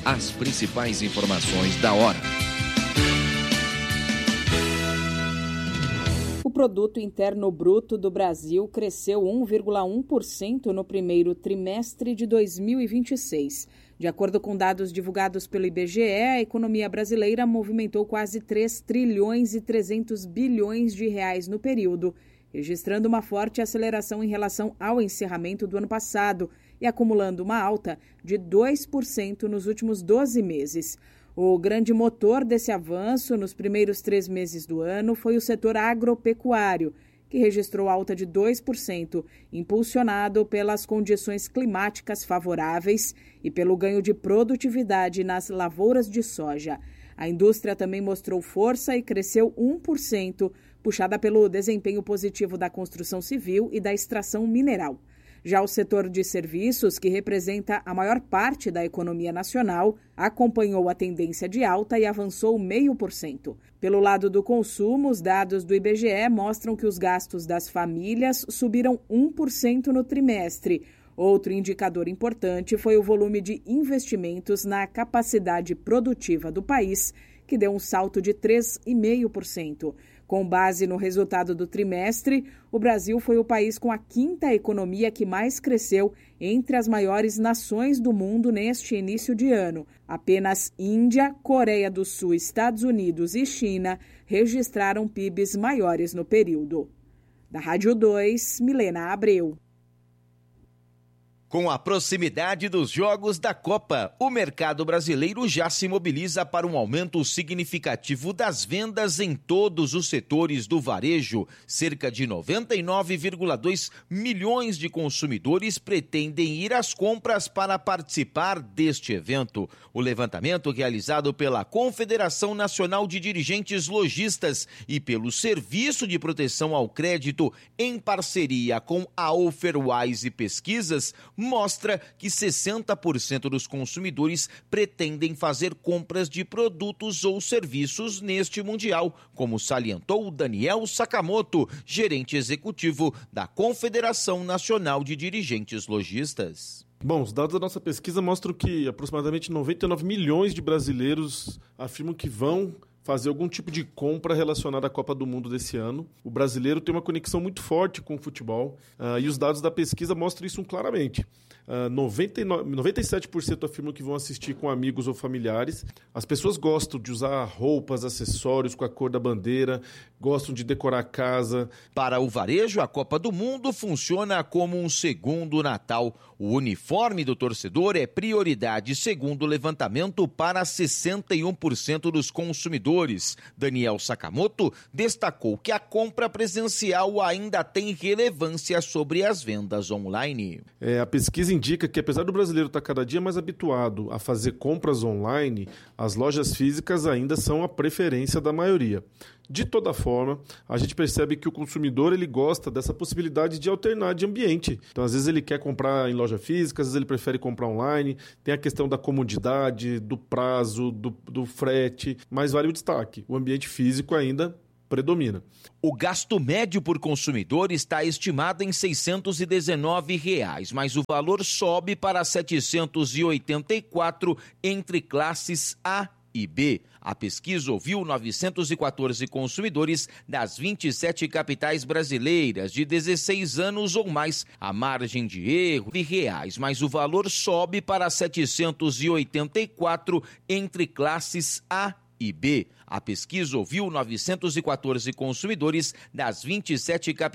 as principais informações da hora. O Produto Interno Bruto do Brasil cresceu 1,1% no primeiro trimestre de 2026. De acordo com dados divulgados pelo IBGE, a economia brasileira movimentou quase 3 trilhões e 300 bilhões de reais no período, registrando uma forte aceleração em relação ao encerramento do ano passado e acumulando uma alta de 2% nos últimos 12 meses. O grande motor desse avanço nos primeiros 3 meses do ano foi o setor agropecuário, que registrou alta de 2%, impulsionado pelas condições climáticas favoráveis e pelo ganho de produtividade nas lavouras de soja. A indústria também mostrou força e cresceu 1%, puxada pelo desempenho positivo da construção civil e da extração mineral. Já o setor de serviços, que representa a maior parte da economia nacional, acompanhou a tendência de alta e avançou 0,5%. Pelo lado do consumo, os dados do IBGE mostram que os gastos das famílias subiram 1% no trimestre. Outro indicador importante foi o volume de investimentos na capacidade produtiva do país, que deu um salto de 3,5%. Com base no resultado do trimestre, o Brasil foi o país com a quinta economia que mais cresceu entre as maiores nações do mundo neste início de ano. Apenas Índia, Coreia do Sul, Estados Unidos e China registraram PIBs maiores no período. Da Rádio 2, Milena Abreu. Com a proximidade dos Jogos da Copa, o mercado brasileiro já se mobiliza para um aumento significativo das vendas em todos os setores do varejo. Cerca de 99,2 milhões de consumidores pretendem ir às compras para participar deste evento. O levantamento realizado pela Confederação Nacional de Dirigentes Lojistas e pelo Serviço de Proteção ao Crédito, em parceria com a Oferwise Pesquisas, mostra que 60% dos consumidores pretendem fazer compras de produtos ou serviços neste Mundial, como salientou Daniel Sakamoto, gerente executivo da Confederação Nacional de Dirigentes Lojistas. Bom, os dados da nossa pesquisa mostram que aproximadamente 99 milhões de brasileiros afirmam que vão fazer algum tipo de compra relacionada à Copa do Mundo desse ano. O brasileiro tem uma conexão muito forte com o futebol e os dados da pesquisa mostram isso claramente. 97% afirmam que vão assistir com amigos ou familiares. As pessoas gostam de usar roupas, acessórios com a cor da bandeira, gostam de decorar a casa. Para o varejo, a Copa do Mundo funciona como um segundo Natal. O uniforme do torcedor é prioridade, segundo o levantamento, para 61% dos consumidores. Daniel Sakamoto destacou que a compra presencial ainda tem relevância sobre as vendas online. A pesquisa indica que, apesar do brasileiro estar cada dia mais habituado a fazer compras online, as lojas físicas ainda são a preferência da maioria. De toda forma, a gente percebe que o consumidor ele gosta dessa possibilidade de alternar de ambiente. Então, às vezes ele quer comprar em loja física, às vezes ele prefere comprar online. Tem a questão da comodidade, do prazo, do frete, mas vale o destaque. O ambiente físico ainda predomina. O gasto médio por consumidor está estimado em R$ 619, mas o valor sobe para R$ 784 entre classes A e B. A pesquisa ouviu 914 consumidores das 27 capitais brasileiras de 16 anos ou mais. A margem de erro de reais, mas o valor sobe para 784 entre classes A e B. A pesquisa ouviu 914 consumidores das 27 capitais